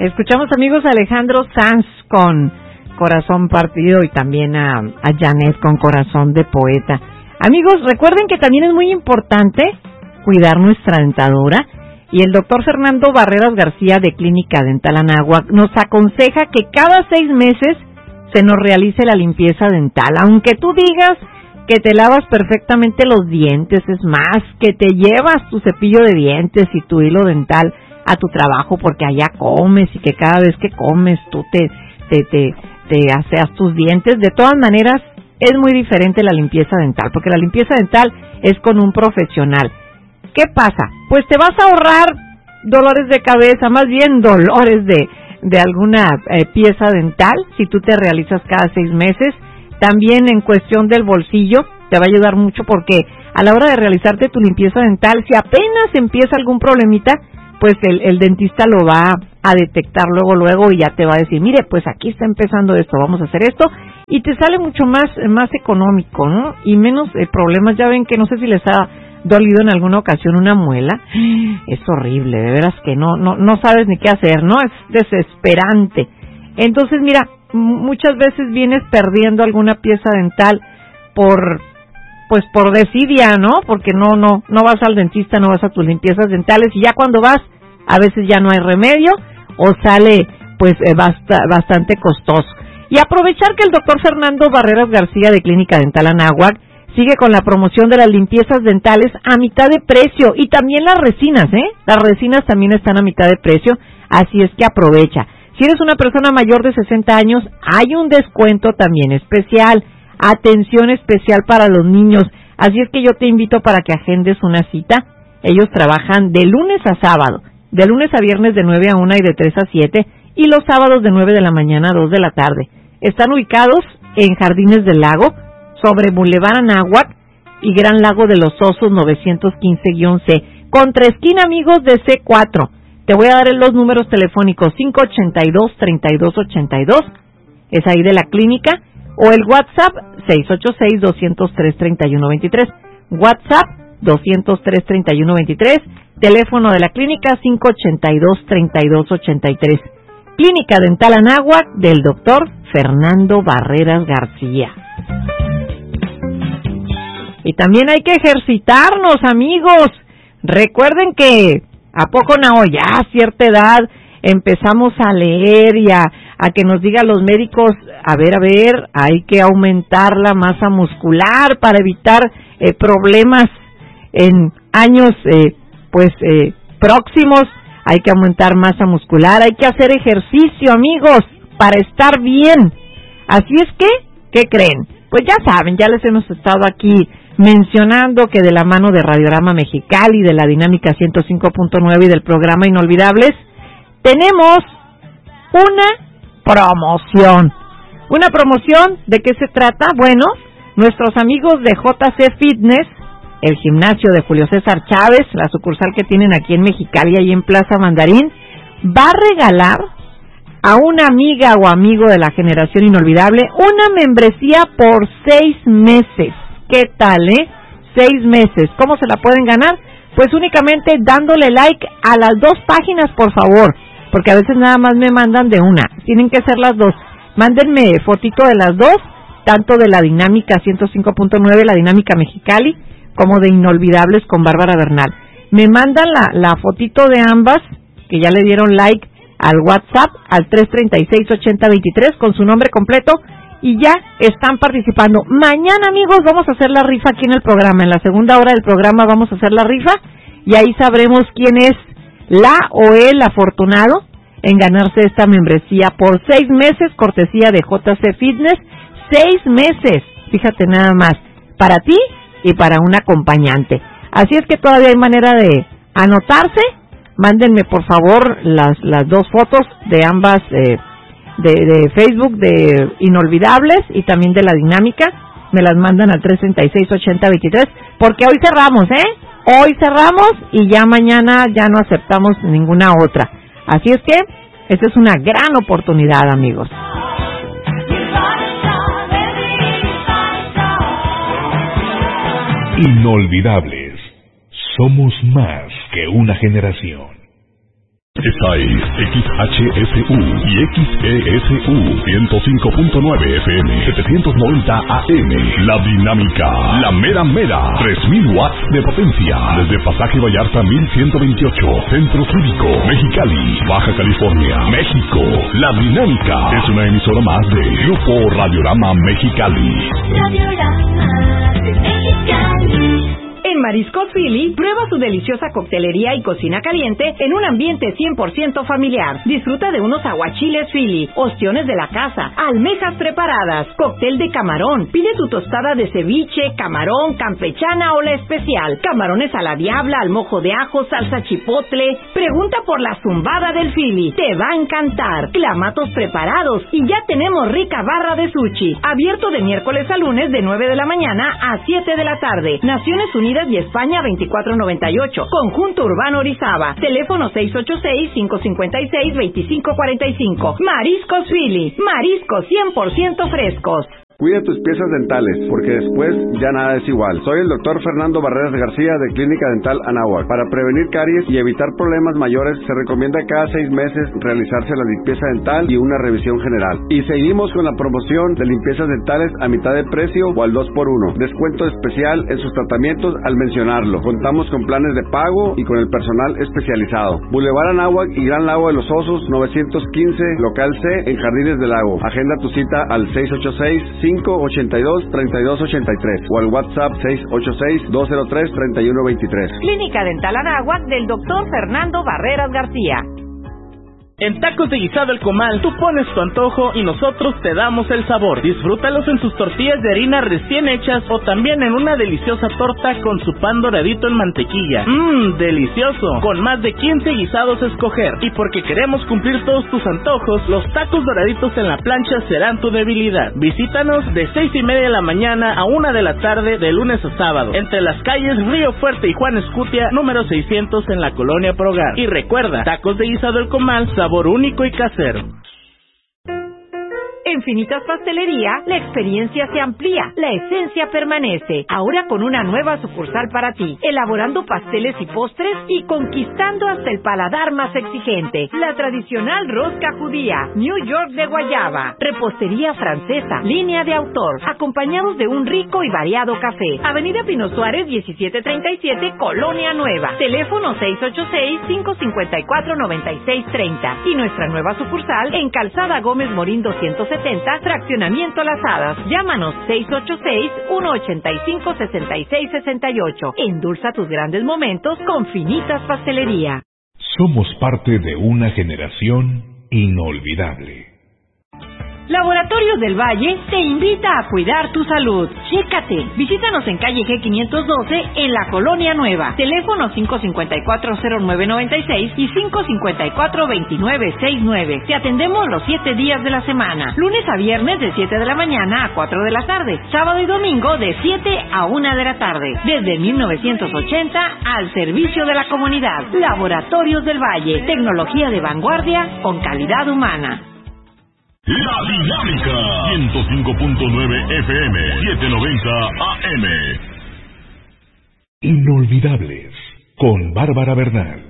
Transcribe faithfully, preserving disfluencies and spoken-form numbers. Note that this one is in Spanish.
Escuchamos, amigos, a Alejandro Sanz con Corazón Partido y también a, a Janet con Corazón de Poeta. Amigos, recuerden que también es muy importante cuidar nuestra dentadura y el doctor Fernando Barreras García de Clínica Dental Anáhuac nos aconseja que cada seis meses se nos realice la limpieza dental. Aunque tú digas que te lavas perfectamente los dientes, es más, que te llevas tu cepillo de dientes y tu hilo dental a tu trabajo porque allá comes y que cada vez que comes tú te, te, te, te aseas tus dientes, de todas maneras es muy diferente la limpieza dental, porque la limpieza dental es con un profesional. ¿Qué pasa? Pues te vas a ahorrar dolores de cabeza, más bien dolores de, de alguna eh, pieza dental, si tú te realizas cada seis meses. También en cuestión del bolsillo, te va a ayudar mucho porque a la hora de realizarte tu limpieza dental, si apenas empieza algún problemita, pues el, el dentista lo va a detectar luego, luego y ya te va a decir, mire, pues aquí está empezando esto, vamos a hacer esto, y te sale mucho más, más económico, ¿no? Y menos eh, problemas. Ya ven que no sé si les ha dolido en alguna ocasión una muela, es horrible, de veras que no, no, no sabes ni qué hacer, ¿no? Es desesperante. Entonces, mira, muchas veces vienes perdiendo alguna pieza dental por, pues por desidia, ¿no? Porque no, no, no vas al dentista, no vas a tus limpiezas dentales y ya cuando vas, a veces ya no hay remedio o sale, pues, eh, basta, bastante costoso. Y aprovechar que el doctor Fernando Barreras García de Clínica Dental Anáhuac sigue con la promoción de las limpiezas dentales a mitad de precio y también las resinas, ¿eh? Las resinas también están a mitad de precio, así es que aprovecha. Si eres una persona mayor de sesenta años, hay un descuento también especial, atención especial para los niños, así es que yo te invito para que agendes una cita. Ellos trabajan de lunes a sábado, de lunes a viernes de nueve a una y de tres a siete, y los sábados de nueve de la mañana a dos de la tarde. Están ubicados en Jardines del Lago, sobre Boulevard Anáhuac y Gran Lago de los Osos novecientos quince C, contra esquina, amigos, de C cuatro. Te voy a dar los números telefónicos cinco ochenta y dos, treinta y dos ochenta y dos, es ahí de la clínica, o el WhatsApp seis ocho seis, dos cero tres, tres uno dos tres, WhatsApp dos cero tres, tres uno dos tres, teléfono de la clínica cinco ochenta y dos, treinta y dos ochenta y tres. Clínica Dental Anáhuac del doctor Fernando Barreras García. Y también hay que ejercitarnos, amigos. Recuerden que a poco no, ya a cierta edad empezamos a leer y a, a que nos digan los médicos, a ver, a ver, hay que aumentar la masa muscular para evitar eh, problemas en años eh, pues eh, próximos. Hay que aumentar masa muscular, hay que hacer ejercicio, amigos, para estar bien. Así es que, ¿qué creen? Pues ya saben, ya les hemos estado aquí mencionando que de la mano de Radiorama Mexicali, de la Dinámica ciento cinco punto nueve y del programa Inolvidables, tenemos una promoción. ¿Una promoción? ¿De qué se trata? Bueno, nuestros amigos de J C Fitness, el gimnasio de Julio César Chávez, la sucursal que tienen aquí en Mexicali, ahí en Plaza Mandarín, va a regalar a una amiga o amigo de la generación inolvidable una membresía por seis meses. ¿Qué tal, eh? Seis meses. ¿Cómo se la pueden ganar? Pues únicamente dándole like a las dos páginas, por favor, porque a veces nada más me mandan de una. Tienen que ser las dos. Mándenme fotito de las dos, tanto de la Dinámica ciento cinco punto nueve, la Dinámica Mexicali, como de Inolvidables con Bárbara Bernal. Me mandan la, la fotito de ambas, que ya le dieron like al WhatsApp, al tres treinta y seis, ochenta veintitrés, con su nombre completo, y ya están participando. Mañana, amigos, vamos a hacer la rifa aquí en el programa. En la segunda hora del programa vamos a hacer la rifa, y ahí sabremos quién es la o el afortunado en ganarse esta membresía por seis meses, cortesía de J C Fitness. Seis meses, fíjate nada más, para ti y para un acompañante. Así es que todavía hay manera de anotarse. Mándenme por favor las las dos fotos de ambas eh, de, de Facebook de Inolvidables y también de la Dinámica. Me las mandan al tres treinta y seis, ochenta veintitrés, porque hoy cerramos, ¿eh? Hoy cerramos y ya mañana ya no aceptamos ninguna otra. Así es que esta es una gran oportunidad, amigos. Inolvidables. Somos más que una generación. Esta es X H S U y X E S U ciento cinco punto nueve F M, setecientos noventa A M. La Dinámica, la mera mera, tres mil watts de potencia. Desde Pasaje Vallarta mil ciento veintiocho, Centro Cívico, Mexicali, Baja California, México. La Dinámica es una emisora más de Grupo Radiorama Mexicali. Radiorama Mexicali. En Mariscos Philly, prueba su deliciosa coctelería y cocina caliente en un ambiente cien por ciento familiar. Disfruta de unos aguachiles Philly, ostiones de la casa, almejas preparadas, cóctel de camarón. Pide tu tostada de ceviche, camarón, campechana o la especial. Camarones a la diabla, al mojo de ajo, salsa chipotle. Pregunta por la zumbada del Philly. Te va a encantar. Clamatos preparados y ya tenemos rica barra de sushi. Abierto de miércoles a lunes de nueve de la mañana a siete de la tarde. Naciones Unidas y España veinticuatro noventa y ocho. Conjunto Urbano Orizaba. Teléfono seis ocho seis, cinco cinco seis, dos cinco cuatro cinco. Mariscos Philly. Mariscos cien por ciento frescos. Cuida tus piezas dentales, porque después ya nada es igual. Soy el doctor Fernando Barreras García de Clínica Dental Anáhuac. Para prevenir caries y evitar problemas mayores, se recomienda cada seis meses realizarse la limpieza dental y una revisión general. Y seguimos con la promoción de limpiezas dentales a mitad de precio o al dos por uno. Descuento especial en sus tratamientos al mencionarlo. Contamos con planes de pago y con el personal especializado. Boulevard Anáhuac y Gran Lago de los Osos, novecientos quince, local C, en Jardines del Lago. Agenda tu cita al seis ocho seis, cinco ocho dos, tres dos ocho tres o al WhatsApp seis ocho seis, dos cero tres, tres uno dos tres. Clínica Dental Anáhuac del doctor Fernando Barreras García. En Tacos de Guisado El Comal, tú pones tu antojo y nosotros te damos el sabor. Disfrútalos en sus tortillas de harina recién hechas o también en una deliciosa torta con su pan doradito en mantequilla. Mmm, delicioso. Con más de quince guisados a escoger. Y porque queremos cumplir todos tus antojos, los tacos doraditos en la plancha serán tu debilidad. Visítanos de seis y media de la mañana a una de la tarde de lunes a sábado. Entre las calles Río Fuerte y Juan Escutia, número seiscientos en la colonia Progar. Y recuerda, Tacos de Guisado El Comal, sabor único y casero. En Finitas Pastelería, la experiencia se amplía, la esencia permanece. Ahora con una nueva sucursal para ti, elaborando pasteles y postres y conquistando hasta el paladar más exigente. La tradicional rosca judía, New York de guayaba, repostería francesa, línea de autor, acompañados de un rico y variado café. Avenida Pino Suárez diecisiete treinta y siete, Colonia Nueva. Teléfono seis ocho seis, cinco cinco cuatro, nueve seis tres cero. Y nuestra nueva sucursal en Calzada Gómez Morín doscientos setenta, Fraccionamiento Las Hadas. Llámanos seis ocho seis, uno ocho cinco, seis seis seis ocho. Endulza tus grandes momentos con Finitas Pastelería. Somos parte de una generación inolvidable. Laboratorios del Valle te invita a cuidar tu salud. Chécate. Visítanos en calle G quinientos doce en la Colonia Nueva. Teléfono cinco cinco cuatro, cero nueve nueve seis y cinco cinco cuatro, dos nueve seis nueve. Te atendemos los siete días de la semana. Lunes a viernes de siete de la mañana a cuatro de la tarde. Sábado y domingo de siete a una de la tarde. Desde mil novecientos ochenta al servicio de la comunidad. Laboratorios del Valle. Tecnología de vanguardia con calidad humana. La Dinámica, ciento cinco punto nueve F M, setecientos noventa A M. Inolvidables, con Bárbara Bernal.